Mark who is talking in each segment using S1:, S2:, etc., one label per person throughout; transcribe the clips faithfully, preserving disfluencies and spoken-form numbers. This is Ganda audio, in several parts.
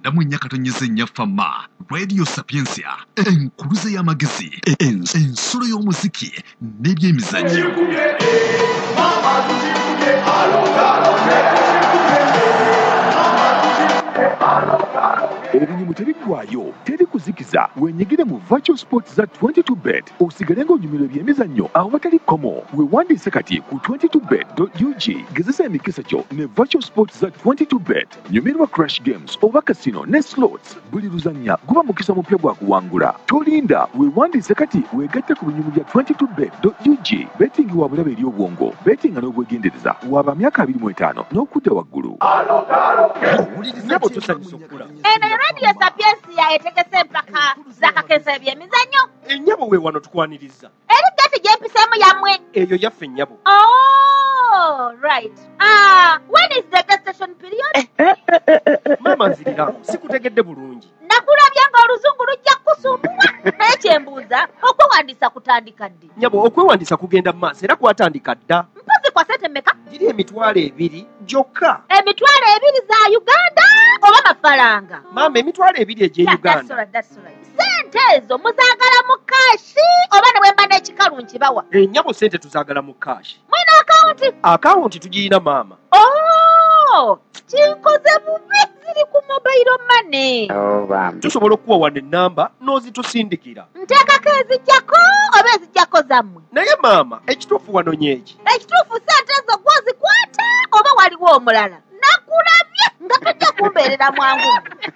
S1: damu nyakatonyeze nyafama Radio Sapiensia enkuluze y'amagezi ensolo y'omuziki n'ebyemizannyo.
S2: Ebintu tebigwayo teri kuzikiza wenyigire mu virtual sports za twenty-two bet osigale ng'onyumirwa ebyemizannyo awo batali komo wewandiise kati ku twenty-two bet dot u g gezesa emikisa kyo ne virtual sports za twenty-two bet nyumirwa crash games oba casino ne slots buli luzannya guba mukisa mupya gwa kuwangula tolinda wewandiise kati wegatte ku binyumu bya twenty-two bet dot u g betting wa bulabe eri obwongo betting n'obwegendereza waba myaka abiri mu etaano n'okudda waggulu.
S3: Radio Sapiensia etegese mpaka zakakesa ebyemizannyo.
S4: Ennyabo we wano tukwaniriza.
S3: Eri gati gyempisemu yamwe.
S4: Eyo yaffe ennyabo.
S3: Oh, right. Ah, when is the gestation period?
S4: Mama nzirira, sikutegedde bulungi.
S3: Nakulabya ng'oluzungu lujja kusumbua. N'ekyembuuza okwewandiisa kutandika ddi?
S4: Nnyabo okwewandiisa kugenda mu maaso era kwatandika dda.
S3: Mpozi kwa sente mmeka?
S4: Giri emitwalo ebiri gyokka.
S3: Emitwalo ebiri za Uganda oba mafaranga?
S4: Mama emitwalo ebiri egy'e Uganda.
S3: That's right, that's right. Sente ezo muzaagala mu kaashi oba ne bwemba n'ekikalu nkibawa?
S4: Ennyabo sente tuzaagala mu kaashi.
S3: Mwina akawunti?
S4: Akawunti tugiyina maama.
S3: Oh, kinkoze bubi ziri ku mobile money.
S4: Oh, bam. Tusobola okuwa wano ennamba n'ozitusindikira.
S3: Nteekako ezijjako oba ezijjako zammwe?
S4: Naye maama ekituufu wano nyeeki.
S3: Ekituufu sente ezo gw'ozikwata oba waliwo omulala? Nakulabye nga tujja kumbeerera mwangu.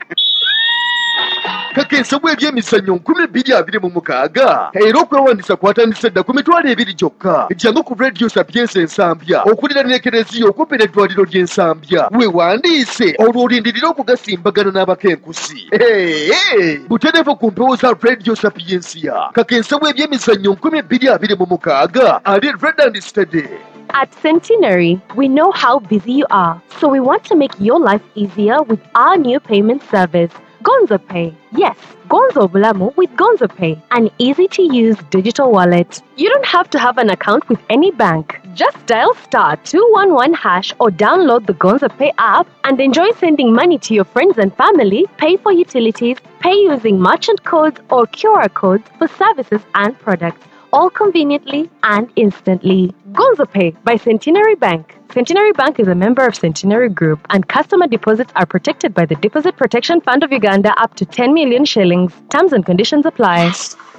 S5: Kakensa bw'ebyemizannyo nkumi bbiri abiri mu mukaaga era okwewandiisa kwatandise dda ku mitwalo ebiri gyokka. Jjangu ku Radio Sapiensia Ensambya okulira n'ekereziya okumpi n'eddwaliro ly'Ensambya weewandiise olwo olindirira okugasimbagana n'abakenkusi. Butereevu ku mpewo za Radio Sapiensia. Kakensa bw'ebyemizannyo nkumi bbiri abiri mu mukaaga ali Red and Steady.
S6: At Centenary, we know how busy you are, so we want to make your life easier with our new payment service, Gonzo Pay. Yes, Gonzo Bulamu with Gonzo Pay, an easy-to-use digital wallet. You don't have to have an account with any bank. Just dial star two one one hash or download the Gonzo Pay app and enjoy sending money to your friends and family, pay for utilities, pay using merchant codes or Q R codes for services and products, all conveniently and instantly. Gonzo Pay by Centenary Bank. Centenary Bank is a member of Centenary Group, and customer deposits are protected by the Deposit Protection Fund of Uganda up to ten million shillings. Terms and conditions apply.